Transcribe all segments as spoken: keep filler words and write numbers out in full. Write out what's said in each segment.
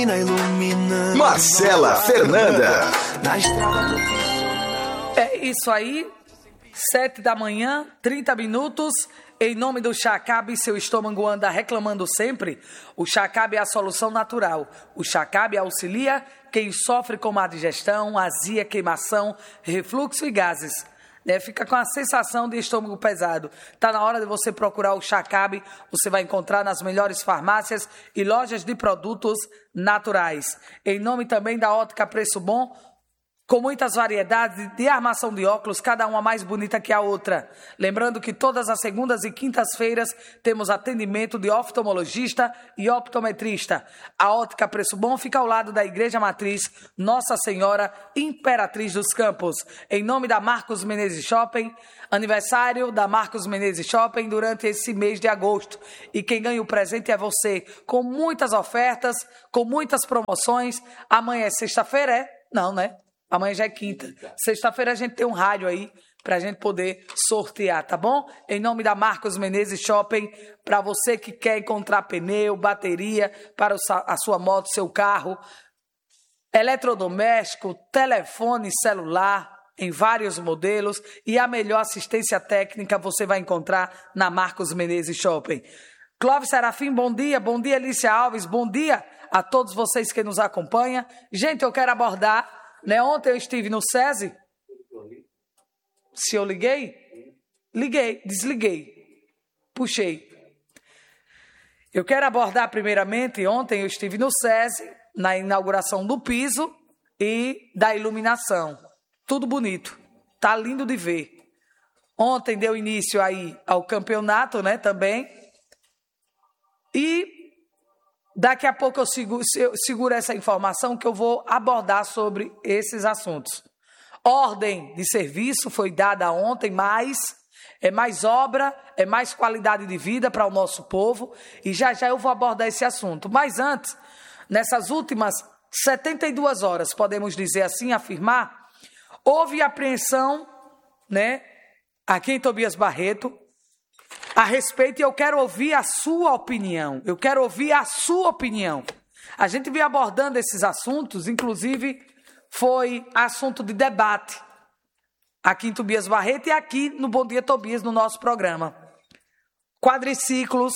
Marcela Fernanda. É isso aí, sete da manhã, trinta minutos. Em nome do Chacabe, seu estômago anda reclamando sempre? O Chacabe é a solução natural. O Chacabe auxilia quem sofre com má digestão, azia, queimação, refluxo e gases. É, fica com a sensação de estômago pesado. Está na hora de você procurar o Chacabe. Você vai encontrar nas melhores farmácias e lojas de produtos naturais. Em nome também da Ótica Preço Bom, com muitas variedades de armação de óculos, cada uma mais bonita que a outra. Lembrando que todas as segundas e quintas-feiras temos atendimento de oftalmologista e optometrista. A Ótica Preço Bom fica ao lado da Igreja Matriz Nossa Senhora Imperatriz dos Campos. Em nome da Marcos Menezes Shopping, aniversário da Marcos Menezes Shopping durante esse mês de agosto. E quem ganha o presente é você, com muitas ofertas, com muitas promoções. Amanhã é sexta-feira, é? Não, né? Amanhã já é quinta. Sexta-feira a gente tem um rádio aí para a gente poder sortear, tá bom? Em nome da Marcos Menezes Shopping, para você que quer encontrar pneu, bateria para a sua moto, seu carro, eletrodoméstico, telefone celular, em vários modelos, e a melhor assistência técnica você vai encontrar na Marcos Menezes Shopping. Clóvis Serafim, bom dia. Bom dia, Alicia Alves. Bom dia a todos vocês que nos acompanham. Gente, eu quero abordar... Né? Ontem eu estive no SESI. Se eu liguei? Liguei, desliguei. Puxei. Eu quero abordar primeiramente, ontem eu estive no SESI, na inauguração do piso e da iluminação. Tudo bonito. Tá lindo de ver. Ontem deu início aí ao campeonato, né, também. E daqui a pouco eu seguro, eu seguro essa informação que eu vou abordar sobre esses assuntos. Ordem de serviço foi dada ontem, mas é mais obra, é mais qualidade de vida para o nosso povo, e já já eu vou abordar esse assunto. Mas antes, nessas últimas setenta e duas horas, podemos dizer assim, afirmar, houve apreensão, né, aqui em Tobias Barreto, a respeito, e eu quero ouvir a sua opinião. Eu quero ouvir a sua opinião. A gente vem abordando esses assuntos, inclusive foi assunto de debate aqui em Tobias Barreto e aqui no Bom Dia Tobias, no nosso programa. Quadriciclos,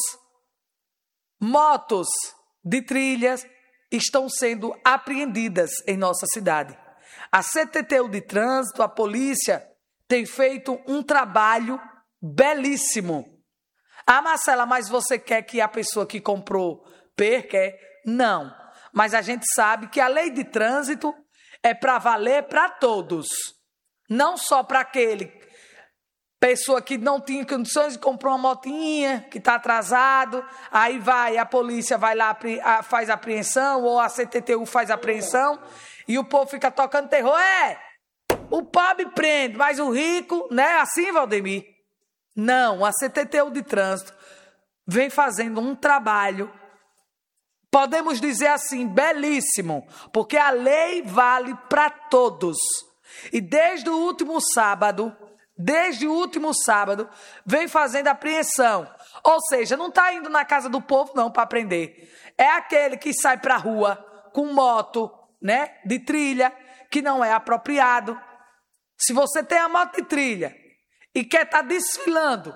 motos de trilhas estão sendo apreendidas em nossa cidade. A C T T U de Trânsito, a polícia, tem feito um trabalho belíssimo. Ah, Marcela, mas você quer que a pessoa que comprou perca? Não. Mas a gente sabe que a lei de trânsito é para valer para todos. Não só para aquele pessoa que não tinha condições e comprou uma motinha, que está atrasado, aí vai, a polícia vai lá, faz apreensão, ou a C T T U faz apreensão, e o povo fica tocando terror. É, o pobre prende, mas o rico, né? Assim, Valdemir? Não, a C T T U de Trânsito vem fazendo um trabalho, podemos dizer assim, belíssimo, porque a lei vale para todos. E desde o último sábado, desde o último sábado, vem fazendo apreensão. Ou seja, não está indo na casa do povo não para prender. É aquele que sai para a rua com moto, né, de trilha, que não é apropriado. Se você tem a moto de trilha e quer estar tá desfilando,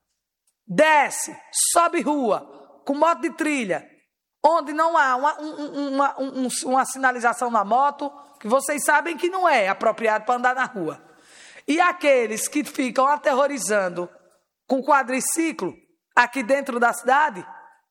desce, sobe rua, com moto de trilha, onde não há uma, uma, uma, uma sinalização na moto, que vocês sabem que não é apropriado para andar na rua. E aqueles que ficam aterrorizando com quadriciclo aqui dentro da cidade,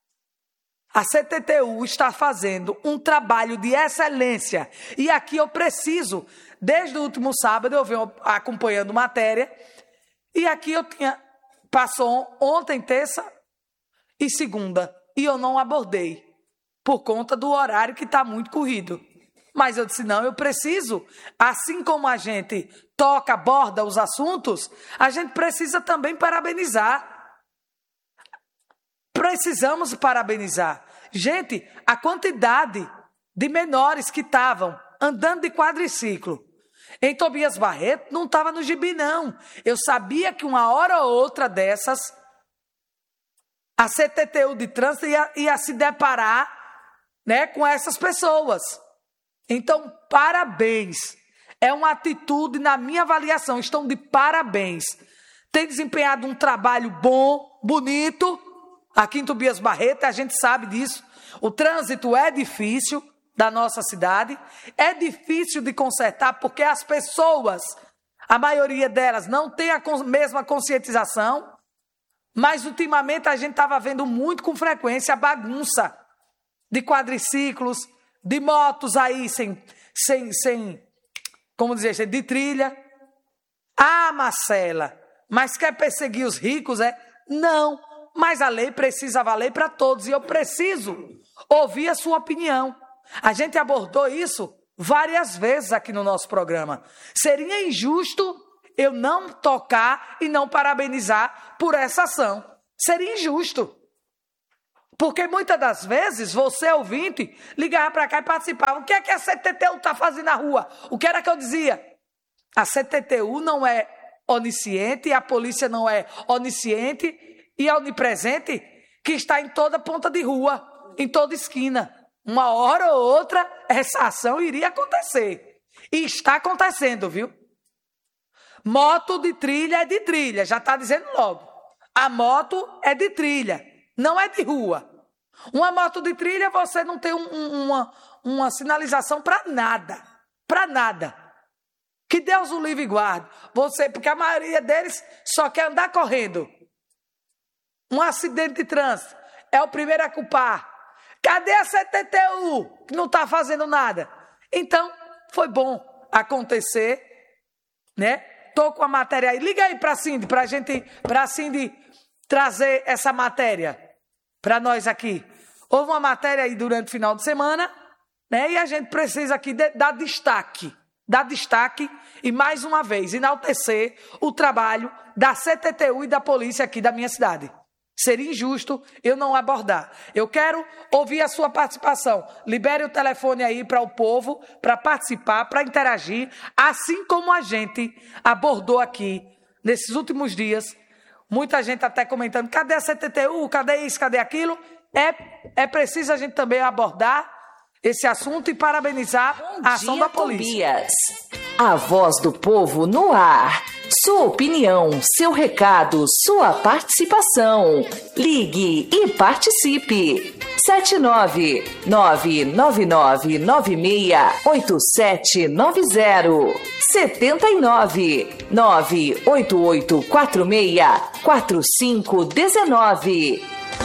a C T T U está fazendo um trabalho de excelência. E aqui eu preciso, desde o último sábado, eu venho acompanhando matéria, e aqui eu tinha, passou ontem, terça e segunda, e eu não abordei, por conta do horário que está muito corrido. Mas eu disse, não, eu preciso, assim como a gente toca, aborda os assuntos, a gente precisa também parabenizar. Precisamos parabenizar. Gente, a quantidade de menores que estavam andando de quadriciclo em Tobias Barreto não estava no gibi, não. Eu sabia que uma hora ou outra dessas, a C T T U de Trânsito ia, ia se deparar, né, com essas pessoas. Então, parabéns. É uma atitude, na minha avaliação, estão de parabéns. Tem desempenhado um trabalho bom, bonito, aqui em Tobias Barreto, a gente sabe disso. O trânsito é difícil da nossa cidade, é difícil de consertar porque as pessoas, a maioria delas, não tem a mesma conscientização, mas ultimamente a gente estava vendo muito com frequência a bagunça de quadriciclos, de motos aí sem, sem, sem como dizer, de trilha. Ah, Marcela, mas quer perseguir os ricos, é? Não, mas a lei precisa valer para todos e eu preciso ouvir a sua opinião. A gente abordou isso várias vezes aqui no nosso programa. Seria injusto eu não tocar e não parabenizar por essa ação. Seria injusto. Porque muitas das vezes você, ouvinte, ligava para cá e participava. O que é que a C T T U está fazendo na rua? O que era que eu dizia? A C T T U não é onisciente, a polícia não é onisciente e é onipresente, que está em toda ponta de rua, em toda esquina. Uma hora ou outra, essa ação iria acontecer. E está acontecendo, viu? Moto de trilha é de trilha, já está dizendo logo. A moto é de trilha, não é de rua. Uma moto de trilha, você não tem um, um, uma, uma sinalização para nada. Para nada. Que Deus o livre e guarde. Você, porque a maioria deles só quer andar correndo. Um acidente de trânsito é o primeiro a culpar. Cadê a C T T U que não está fazendo nada? Então, foi bom acontecer, né? Estou com a matéria aí. Liga aí para a Cindy, para a gente, para a Cindy trazer essa matéria para nós aqui. Houve uma matéria aí durante o final de semana, né? E a gente precisa aqui de, dar destaque, dar destaque e mais uma vez enaltecer o trabalho da C T T U e da polícia aqui da minha cidade. Seria injusto eu não abordar. Eu quero ouvir a sua participação. Libere o telefone aí para o povo, para participar, para interagir, assim como a gente abordou aqui nesses últimos dias. Muita gente até comentando, cadê a C T T U, cadê isso, cadê aquilo? É, é preciso a gente também abordar esse assunto e parabenizar Bom a ação dia, da polícia. Tobias. A voz do povo no ar. Sua opinião, seu recado, sua participação. Ligue e participe. sete nove nove nove nove nove seis oito sete nove zero. setenta e nove nove oito oito quatro seis quatro cinco um nove.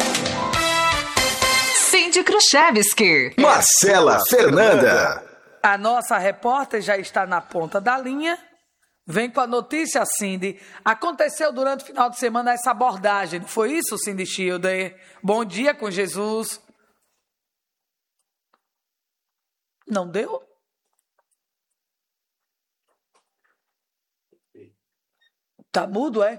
Cindy Kruszewski. Marcela Fernanda. A nossa repórter já está na ponta da linha. Vem com a notícia, Cindy. Aconteceu durante o final de semana essa abordagem. Não foi isso, Cindy Schilder? Bom dia com Jesus. Não deu? Tá mudo, é?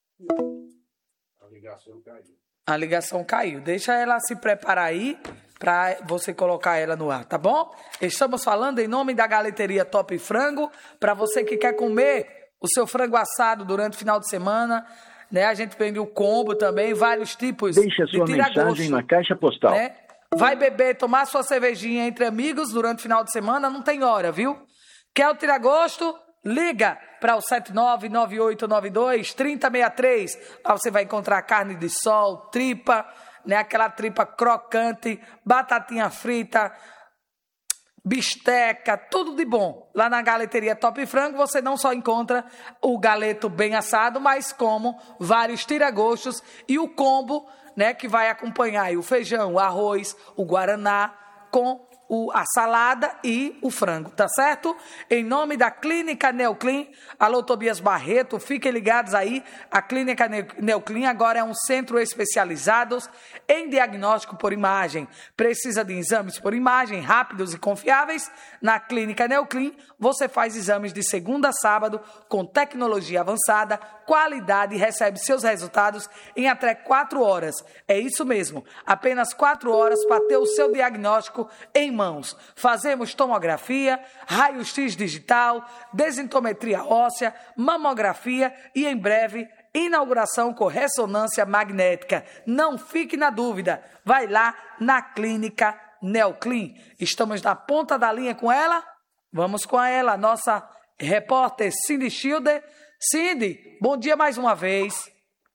A ligação caiu. A ligação caiu. Deixa ela se preparar aí para você colocar ela no ar, tá bom? Estamos falando em nome da Galeteria Top Frango. Para você que quer comer o seu frango assado durante o final de semana, né? A gente vende o combo também, vários tipos Deixe a de sua tira-gosto, mensagem na caixa postal. né? Vai beber, tomar sua cervejinha entre amigos durante o final de semana, não tem hora, viu? Quer o tira-gosto? Liga para o sete nove nove oito nove dois três zero seis três. Lá você vai encontrar carne de sol, tripa, né? Aquela tripa crocante, batatinha frita, bisteca, tudo de bom. Lá na Galeteria Top Frango você não só encontra o galeto bem assado, mas como vários tira-gostos e o combo, né, que vai acompanhar aí o feijão, o arroz, o guaraná com o, a salada e o frango, tá certo? Em nome da Clínica Neoclin, alô Tobias Barreto, fiquem ligados aí, a Clínica Neoclin agora é um centro especializado em diagnóstico por imagem. Precisa de exames por imagem rápidos e confiáveis? Na Clínica Neoclin, você faz exames de segunda a sábado com tecnologia avançada, qualidade e recebe seus resultados em até quatro horas. É isso mesmo, apenas quatro horas para ter o seu diagnóstico em mãos. Fazemos tomografia, raio-x digital, densitometria óssea, mamografia e em breve inauguração com ressonância magnética. Não fique na dúvida, vai lá na Clínica Neoclin. Estamos na ponta da linha com ela. Vamos com ela, nossa repórter Cindy Schilder. Cindy, bom dia mais uma vez.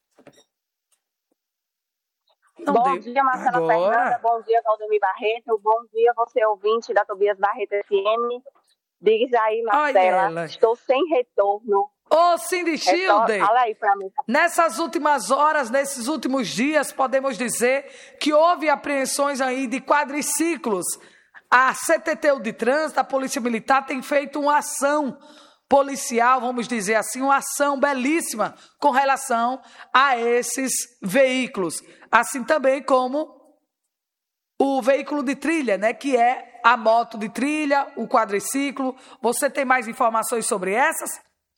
Não bom deu. dia, Marcela Agora. Fernanda. Bom dia, Valdemir Barreto. Bom dia, você ouvinte da Tobias Barreto F M. Diz aí, Marcela, estou sem retorno. Ô, Cindy Schilder, fala aí pra mim. Nessas últimas horas, nesses últimos dias, podemos dizer que houve apreensões aí de quadriciclos. A C T T U de Trânsito, a Polícia Militar, tem feito uma ação policial, vamos dizer assim, uma ação belíssima com relação a esses veículos. Assim também como o veículo de trilha, né, que é a moto de trilha, o quadriciclo. Você tem mais informações sobre essas?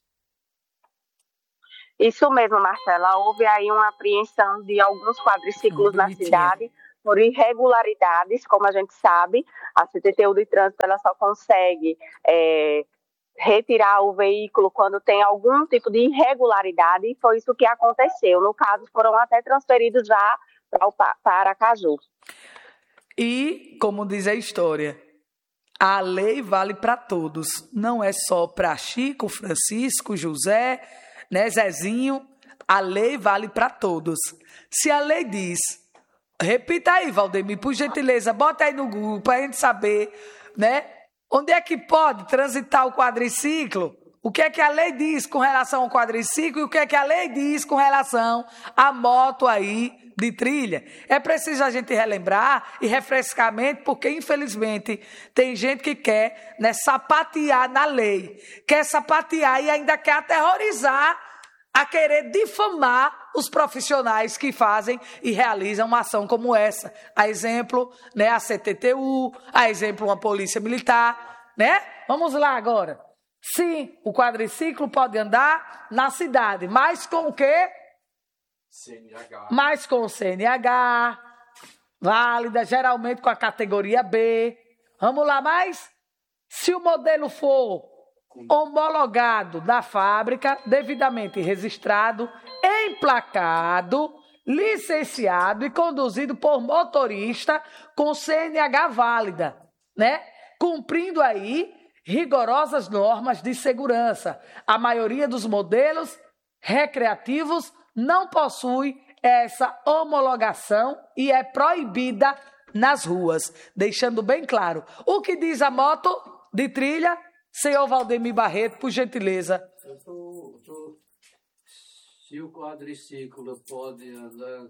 Isso mesmo, Marcela. Houve aí uma apreensão de alguns quadriciclos na cidade por irregularidades, como a gente sabe. A C T T U de Trânsito ela só consegue é, retirar o veículo quando tem algum tipo de irregularidade, e foi isso que aconteceu. No caso, foram até transferidos já para o Aracaju. E, como diz a história, a lei vale para todos. Não é só para Chico, Francisco, José, né, Zezinho. A lei vale para todos. Se a lei diz, repita aí, Valdemir, por gentileza, bota aí no Google para a gente saber, né, onde é que pode transitar o quadriciclo, o que é que a lei diz com relação ao quadriciclo e o que é que a lei diz com relação à moto aí de trilha. É preciso a gente relembrar e refrescar a mente, porque infelizmente tem gente que quer, né, sapatear na lei, quer sapatear e ainda quer aterrorizar, a querer difamar os profissionais que fazem e realizam uma ação como essa. A exemplo, né, a C T T U, a exemplo, uma polícia militar, né? Vamos lá agora. Sim, o quadriciclo pode andar na cidade, mas com o quê? C N H. Mas com C N H, válida, geralmente com a categoria B. Vamos lá mais? Se o modelo for homologado da fábrica, devidamente registrado, emplacado, licenciado e conduzido por motorista com C N H válida, né? Cumprindo aí rigorosas normas de segurança. A maioria dos modelos recreativos não possui essa homologação e é proibida nas ruas, deixando bem claro. O que diz a moto de trilha? Senhor Valdemir Barreto, por gentileza. Eu tô, tô, se o quadriciclo pode andar,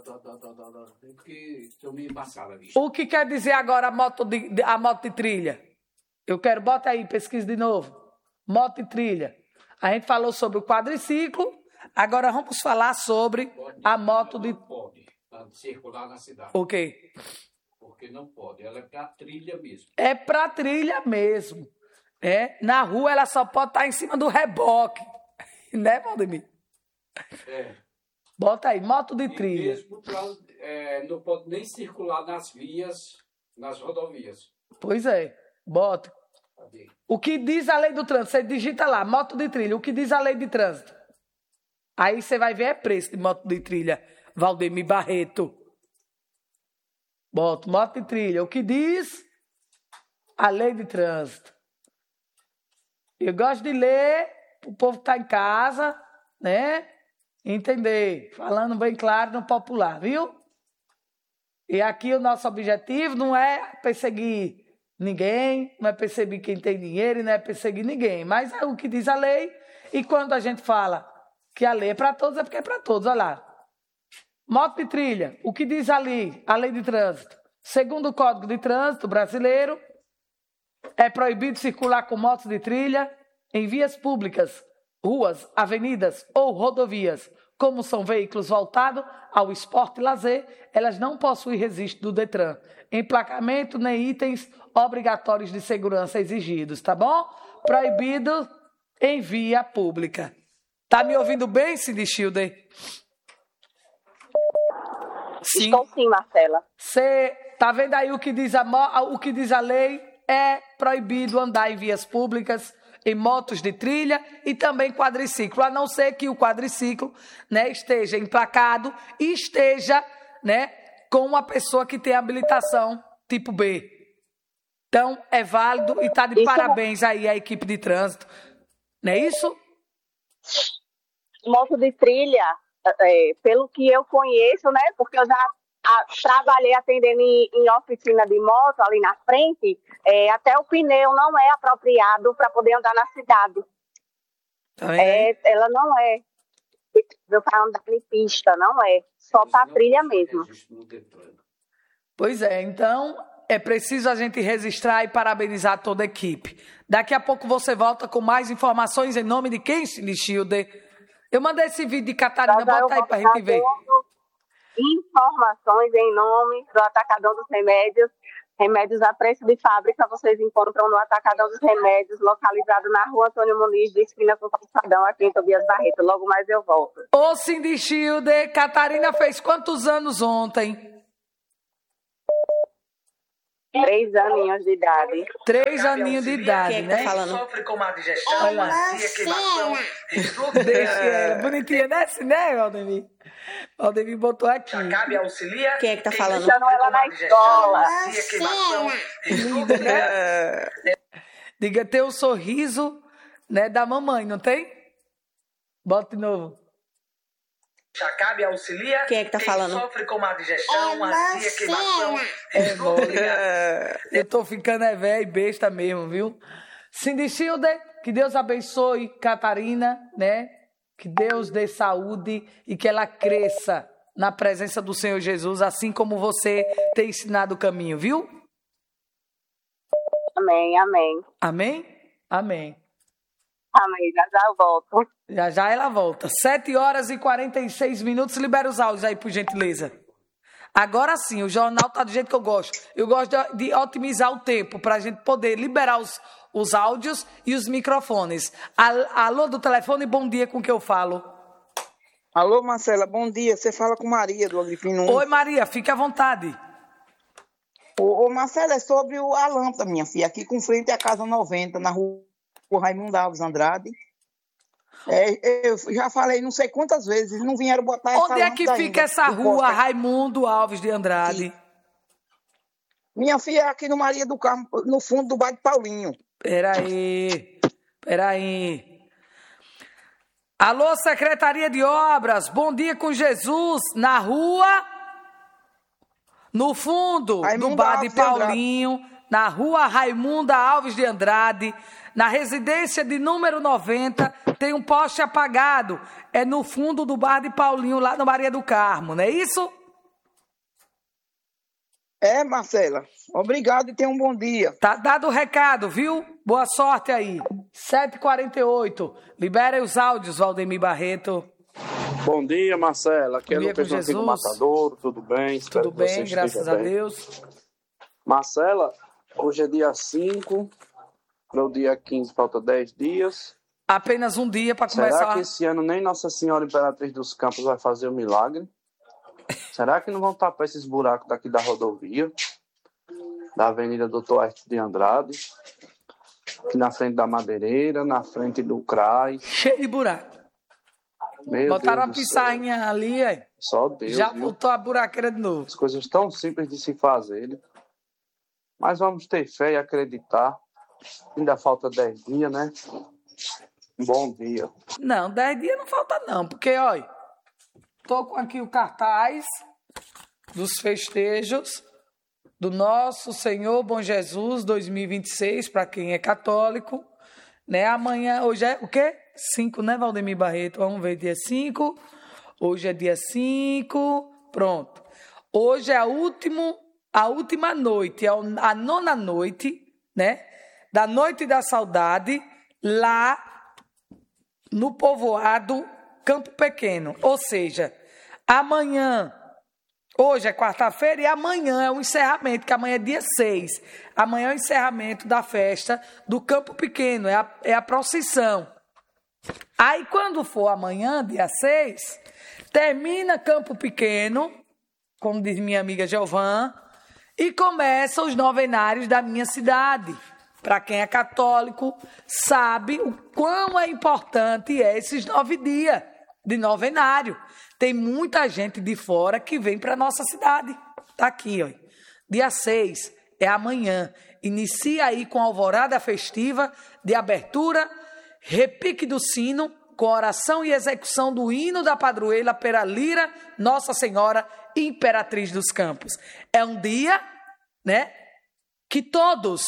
porque estou meio embaçado ali. O que quer dizer agora a moto de, a moto de trilha? Eu quero, bota aí, pesquisa de novo. Moto de trilha. A gente falou sobre o quadriciclo, agora vamos falar sobre pode, a moto de... Não pode circular na cidade. O quê? Porque não pode, ela é para trilha mesmo. É para trilha mesmo. É, na rua ela só pode estar em cima do reboque, né, Valdemir? É. Bota aí, moto de trilha. E mesmo pra, é, não pode nem circular nas vias, nas rodovias. Pois é, bota. Cadê? O que diz a lei do trânsito? Você digita lá, moto de trilha, o que diz a lei de trânsito? Aí você vai ver é preço de moto de trilha, Valdemir Barreto. Bota, moto de trilha, o que diz a lei de trânsito? Eu gosto de ler, o povo que está em casa, né? Entender, falando bem claro no popular, viu? E aqui o nosso objetivo não é perseguir ninguém, não é perseguir quem tem dinheiro, não é perseguir ninguém, mas é o que diz a lei. E quando a gente fala que a lei é para todos, é porque é para todos, olha lá. Moto de trilha, o que diz ali, a lei de trânsito? Segundo o Código de Trânsito brasileiro, é proibido circular com motos de trilha em vias públicas, ruas, avenidas ou rodovias. Como são veículos voltados ao esporte e lazer, elas não possuem registro do Detran, emplacamento nem itens obrigatórios de segurança exigidos, tá bom? Proibido em via pública. Tá me ouvindo bem, Cindy Schilder? Sim. Estou sim, Marcela. Você tá vendo aí o que diz a, o que diz a lei? É proibido andar em vias públicas, em motos de trilha e também quadriciclo, a não ser que o quadriciclo, né, esteja emplacado e esteja, né, com uma pessoa que tem habilitação tipo B. Então, é válido e está de Isso parabéns aí a equipe de trânsito. Não é isso? Moto de trilha, é, pelo que eu conheço, né? Porque eu já a, trabalhei atendendo em, em oficina de moto ali na frente, é, até o pneu não é apropriado para poder andar na cidade. Tá É, ela não é para andar em pista, não é. Só para trilha mesmo. Pois é, então é preciso a gente registrar e parabenizar toda a equipe. Daqui a pouco você volta com mais informações em nome de quem, Cindy Schilder? Eu mandei esse vídeo de Catarina, Já bota aí pra gente ver. Informações em nome do Atacadão dos Remédios. Remédios a preço de fábrica vocês encontram no Atacadão dos Remédios, localizado na rua Antônio Muniz, de esquina com o Calçadão, aqui em Tobias Barreto. Logo mais eu volto. Ô, Cindy Schilder, Catarina fez quantos anos ontem? Três aninhos de idade. Três aninhos de idade, Quem é que né? tá falando? Sofre com má digestão, Olha lá. azia, queimação, refluxo. Deixa ela. Bonitinha, né? Assim, né, Valdemir? Valdemir botou aqui. Cabe auxilia. Quem é que tá Quem falando? sofre Deixando ela com má na digestão, escola. azia, queimação, refluxo. Né? Diga, tem o sorriso, né, da mamãe, não tem? Bota de novo. Cabe auxilia. Quem é que tá falando? Sofre com má digestão, azia, queimação, refluxo. Eu tô ficando é velho e besta mesmo, viu? Cindy Schilder, que Deus abençoe Catarina, né? Que Deus dê saúde e que ela cresça na presença do Senhor Jesus, assim como você tem ensinado o caminho, viu? Amém, amém. Amém? Amém. Amém, já já eu volto. Já já ela volta. sete horas e quarenta e seis minutos. Libera os áudios aí, por gentileza. Agora sim, o jornal tá do jeito que eu gosto. Eu gosto de, de otimizar o tempo para a gente poder liberar os, os áudios e os microfones. Al, alô do telefone, bom dia, com que eu falo. Alô, Marcela, bom dia. Você fala com Maria, do Agripino. Oi, Maria, fique à vontade. Ô, ô, Marcela, é sobre o, a lâmpada, minha filha, aqui com frente à Casa noventa, na rua Raimundo Alves Andrade. É, eu já falei não sei quantas vezes, eles não vieram botar essa Onde é que lâmpada fica ainda, essa do rua poste. Raimundo Alves de Andrade? Aqui. Minha filha é aqui no Maria do Carmo, no fundo do bairro de Paulinho. Peraí, peraí. Alô, Secretaria de Obras, bom dia com Jesus, na rua, no fundo Raimundo do bar Alves de de Andrade. Paulinho, na rua Raimunda Alves de Andrade, na residência de número noventa, tem um poste apagado, é no fundo do bar de Paulinho, lá no Maria do Carmo, não é isso? É, Marcela, obrigado e tenha um bom dia. Tá dado o recado, viu? Boa sorte aí. sete e quarenta e oito. Libera os áudios, Valdemir Barreto. Bom dia, Marcela. Aqui é Bom dia, Lucas com do Antigo Jesus. Matadouro. Tudo bem? Espero Tudo que você bem, esteja graças a bem. Deus. Marcela, hoje é dia cinco, para o dia quinze falta dez dias. Apenas um dia para Será começar. que esse ano nem Nossa Senhora Imperatriz dos Campos vai fazer o milagre? Será que não vão tapar esses buracos daqui da rodovia? Da Avenida Doutor Aires de Andrade? Aqui na frente da Madeireira, na frente do C R A I. Cheio de buraco. Meu Botaram a Deus do céu. pissarrinha ali, aí. Só Deus, Já viu? botou a buraqueira de novo. As coisas tão simples de se fazer. Mas vamos ter fé e acreditar. Ainda falta dez dias, né? Bom dia. Não, dez dias não falta não, porque, olha, tô com aqui o cartaz dos festejos do Nosso Senhor Bom Jesus dois mil e vinte e seis, para quem é católico, né? Amanhã, hoje é o quê? cinco, né, Valdemir Barreto? Vamos ver, dia cinco. Hoje é dia cinco. Pronto. Hoje é a, último, a última noite, é a nona noite, né? Da Noite da Saudade, lá no povoado Campo Pequeno. Ou seja, amanhã, hoje é quarta-feira e amanhã é o encerramento, que amanhã é dia seis. Amanhã é o encerramento da festa do Campo Pequeno, é a, é a procissão. Aí, quando for amanhã, dia seis, termina Campo Pequeno, como diz minha amiga Giovã, e começa os novenários da minha cidade. Para quem é católico, sabe o quão é importante é esses nove dias de novenário. Tem muita gente de fora que vem para a nossa cidade. Está aqui, ó. Dia seis é amanhã. Inicia aí com a alvorada festiva de abertura, repique do sino, com oração e execução do hino da padroeira pela Lira Nossa Senhora Imperatriz dos Campos. É um dia, né, que todos,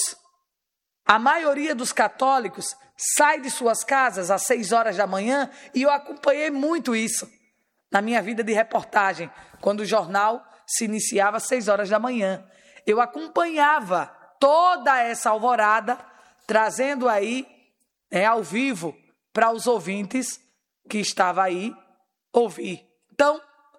a maioria dos católicos, sai de suas casas às seis horas da manhã, e eu acompanhei muito isso na minha vida de reportagem, quando o jornal se iniciava às seis horas da manhã. Eu acompanhava toda essa alvorada, trazendo aí, né, ao vivo, para os ouvintes que estavam aí ouvir. Então,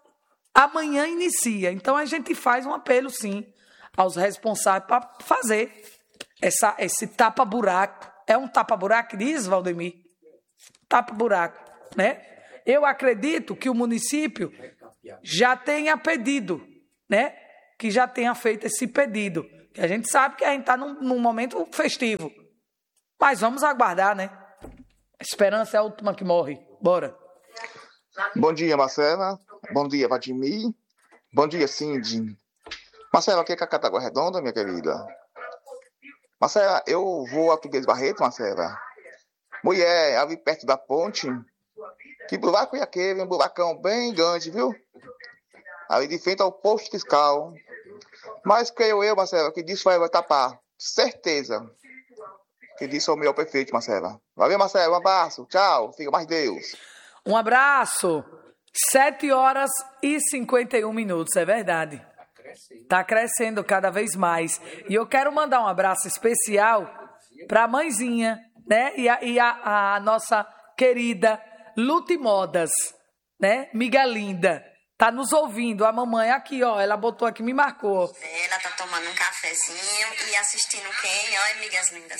amanhã inicia. Então, a gente faz um apelo, sim, aos responsáveis para fazer essa, esse tapa-buraco. É um tapa-buraco, diz, Valdemir? Tapa-buraco, né? Eu acredito que o município já tenha pedido, né? Que já tenha feito esse pedido. Que a gente sabe que a gente está num, num momento festivo. Mas vamos aguardar, né? A esperança é a última que morre. Bora. Bom dia, Marcela. Bom dia, Vladimir. Bom dia, Cindy. Marcela, aqui é Cacataguá Redonda, minha querida. Marcela, eu vou a Tuguês Barreto, Marcela. Mulher, ali perto da ponte. Que buraco é aquele? Um buracão bem grande, viu? Ali de frente ao posto fiscal. Mas creio eu, Marcela, que disso vai tapar. Certeza. Que disso é o melhor prefeito, Marcela. Valeu, Marcela. Um abraço. Tchau. Fica mais Deus. Um abraço. sete horas e cinquenta e um minutos, é verdade. Está crescendo cada vez mais. E eu quero mandar um abraço especial para a mãezinha, né? E, a, e a, a nossa querida Lute Modas, né? Miguelinda. Tá nos ouvindo. A mamãe aqui, ó. Ela botou aqui, me marcou. Ela tá tomando um cafezinho e assistindo quem? Olha, amigas lindas.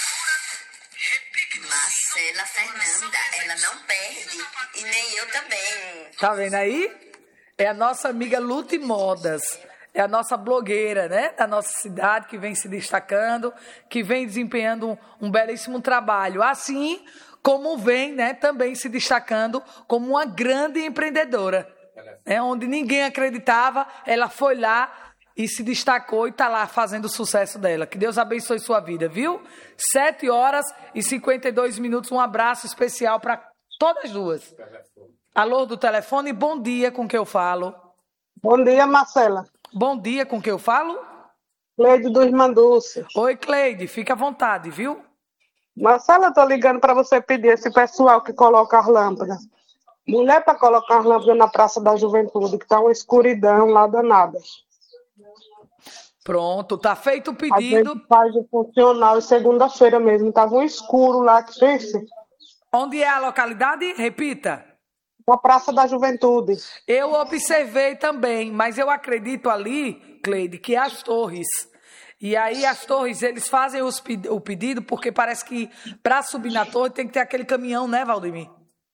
Marcela Fernanda, ela não perde. E nem eu também. Tá vendo aí? É a nossa amiga Lute Modas. É a nossa blogueira, né? Da nossa cidade, que vem se destacando, que vem desempenhando um, um belíssimo trabalho. Assim como vem, né, também se destacando como uma grande empreendedora. É, onde ninguém acreditava, ela foi lá e se destacou e está lá fazendo o sucesso dela. Que Deus abençoe sua vida, viu? sete horas e cinquenta e dois minutos. Um abraço especial para todas duas. Alô do telefone, bom dia, com que eu falo? Bom dia, Marcela. Bom dia, com que eu falo? Cleide dos Manduces. Oi, Cleide, fica à vontade, viu? Marcela, eu tô ligando para você pedir esse pessoal que coloca as lâmpadas. Mulher para colocar as lâmpadas na Praça da Juventude, que tá uma escuridão lá danada. Pronto, tá feito o pedido. A gente faz o funcional e segunda-feira mesmo, tava um escuro lá, que pense. Onde é a localidade? Repita. Na Praça da Juventude. Eu observei também, mas eu acredito ali, Cleide, que é as torres. E aí as torres, eles fazem os, o pedido, porque parece que para subir na torre tem que ter aquele caminhão, né, Valdemir?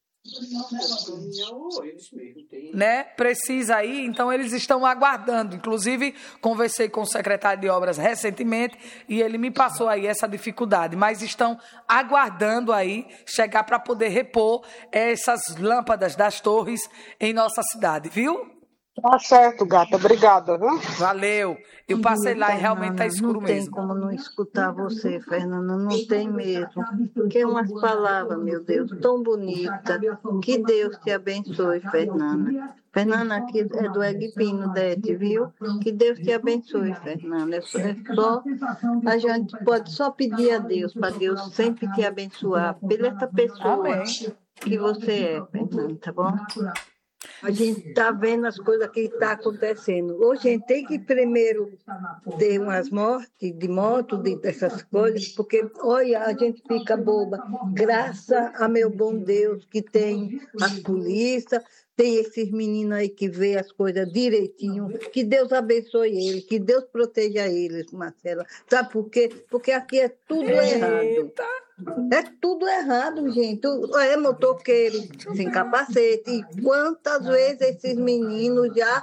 Né? Precisa aí, então eles estão aguardando. Inclusive, conversei com o secretário de obras recentemente e ele me passou aí essa dificuldade, mas estão aguardando aí chegar para poder repor essas lâmpadas das torres em nossa cidade, viu? Tá certo, gata. Obrigada, viu? Valeu. Eu passei lá e realmente está escuro mesmo. Não tem como não escutar você, Fernanda. Não tem mesmo. Que umas palavras, meu Deus, tão bonitas. Que Deus te abençoe, Fernanda. Fernanda, aqui é do Eguipino, Dete, viu? Que Deus te abençoe, Fernanda. É só, é só, a gente pode só pedir a Deus, para Deus sempre te abençoar, pela essa pessoa Amém. Que você é, Fernanda, tá bom? A gente está vendo as coisas que estão acontecendo. Hoje a gente tem que primeiro ter umas mortes de moto, de, dessas coisas, porque, olha, a gente fica boba. Graças a meu bom Deus que tem as polícias, tem esses meninos aí que vê as coisas direitinho. Que Deus abençoe eles, que Deus proteja eles, Marcela. Sabe por quê? Porque aqui é tudo errado. É tudo errado, gente. É motoqueiro sem capacete. E quantas vezes esses meninos já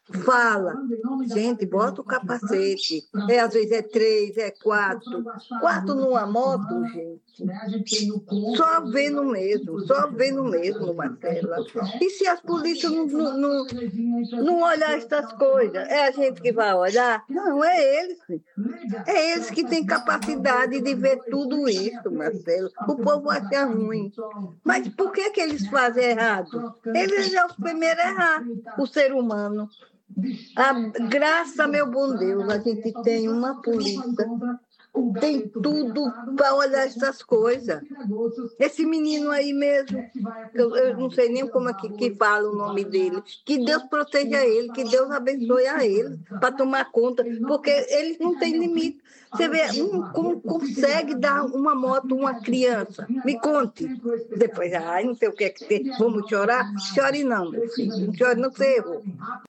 Fala, gente, bota o capacete. É, às vezes é três, é quatro. Quatro numa moto, gente. Só vendo mesmo, só vendo mesmo, Marcela. E se as polícias não, não, não, não olhar essas coisas? É a gente que vai olhar? Não, é eles. É eles que têm capacidade de ver tudo isso, Marcelo. O povo acha ruim. Mas por que, que eles fazem errado? Eles são os primeiros a errar, o ser humano. A graça, meu bom Deus, a gente tem uma polícia, tem tudo para olhar essas coisas. Esse menino aí mesmo, eu, eu não sei nem como é que, que fala o nome dele, que Deus proteja ele, que Deus abençoe a ele, para tomar conta, porque eles não têm limite. Você vê, um, como consegue dar uma moto a uma criança? Me conte. Depois, ai, não sei o que é que tem, vamos chorar? Chore não, meu filho, não chore, não, você errou.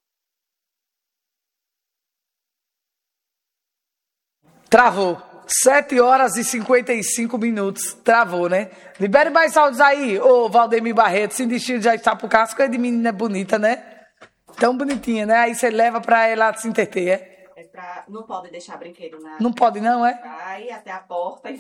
Travou. sete horas e cinquenta e cinco minutos. Travou, né? Libere mais áudios aí, ô Valdemir Barreto. Se destino já está pro casco, é de menina bonita, né? Tão bonitinha, né? Aí você leva pra ela se entreter, é? É pra... Não pode deixar brinquedo na... Não pode não, é? Vai até a porta e